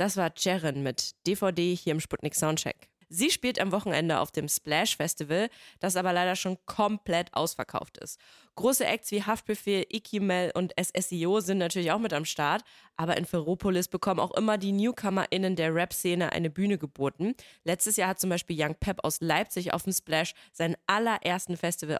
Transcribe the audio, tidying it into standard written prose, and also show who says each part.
Speaker 1: Das war Ceren mit DVD hier im Sputnik Soundcheck. Sie spielt am Wochenende auf dem Splash Festival, das aber leider schon komplett ausverkauft ist. Große Acts wie Haftbefehl, Ikimel und SSIO sind natürlich auch mit am Start, aber in Ferropolis bekommen auch immer die NewcomerInnen der Rap-Szene eine Bühne geboten. Letztes Jahr hat zum Beispiel Young Pep aus Leipzig auf dem Splash seinen allerersten Festival